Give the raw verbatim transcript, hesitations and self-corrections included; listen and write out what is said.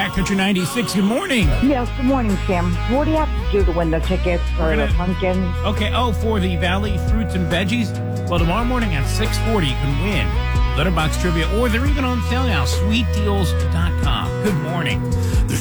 Cat Country ninety-six. Good morning. Yes, good morning, Sam. What do you have to do to win the tickets or We're the gonna- pumpkin? Okay, oh, for the Valley Fruits and Veggies? Well, tomorrow morning at six forty, you can win Letterbox Trivia, or they're even on sale now, sweet deals dot com. Good morning.